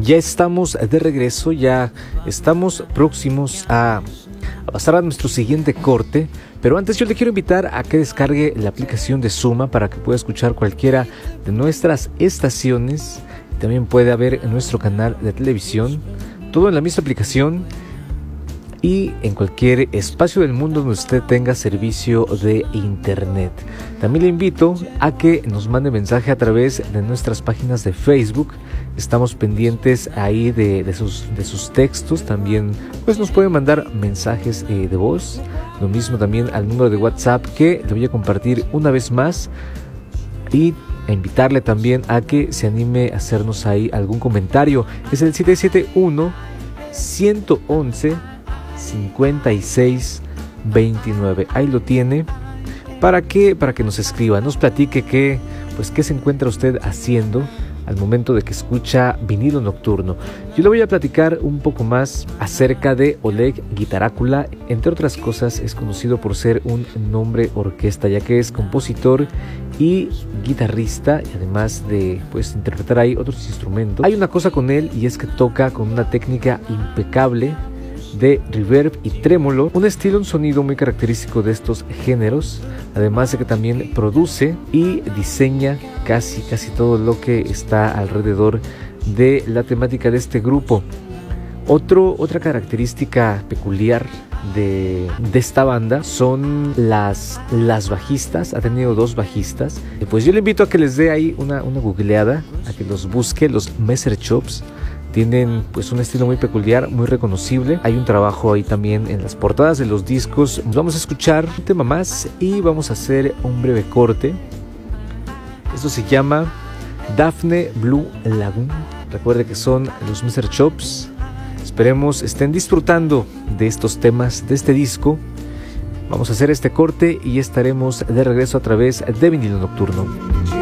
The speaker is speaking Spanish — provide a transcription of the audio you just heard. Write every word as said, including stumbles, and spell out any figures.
Ya estamos de regreso, ya estamos próximos a, a pasar a nuestro siguiente corte, pero antes yo le quiero invitar a que descargue la aplicación de Suma para que pueda escuchar cualquiera de nuestras estaciones. También puede ver en nuestro canal de televisión, todo en la misma aplicación y en cualquier espacio del mundo donde usted tenga servicio de internet. También le invito a que nos mande mensaje a través de nuestras páginas de Facebook. Estamos pendientes ahí de, de, sus, de sus textos. También pues nos pueden mandar mensajes eh, de voz. Lo mismo también al número de WhatsApp que le voy a compartir una vez más. Y a invitarle también a que se anime a hacernos ahí algún comentario. Es el siete siete uno, uno uno uno, cincuenta y seis veintinueve. Ahí lo tiene para que para que nos escriba, nos platique qué pues qué se encuentra usted haciendo al momento de que escucha Vinilo Nocturno. Yo le voy a platicar un poco más acerca de Oleg Guitarácula. Entre otras cosas, es conocido por ser un nombre orquesta, ya que es compositor y guitarrista, y además de pues interpretar ahí otros instrumentos. Hay una cosa con él, y es que toca con una técnica impecable de reverb y trémolo, un estilo, un sonido muy característico de estos géneros, además de que también produce y diseña casi casi todo lo que está alrededor de la temática de este grupo. Otro, otra característica peculiar de, de esta banda son las, las bajistas. Ha tenido dos bajistas. Pues yo le invito a que les dé ahí una, una googleada, a que los busque, los Messer Chops. Tienen pues un estilo muy peculiar, muy reconocible. Hay un trabajo ahí también en las portadas de los discos. Vamos a escuchar un tema más y vamos a hacer un breve corte. Esto se llama Daphne Blue Lagoon. Recuerde que son los Messer Chops. Esperemos estén disfrutando de estos temas, de este disco. Vamos a hacer este corte y estaremos de regreso a través de Vinilo Nocturno.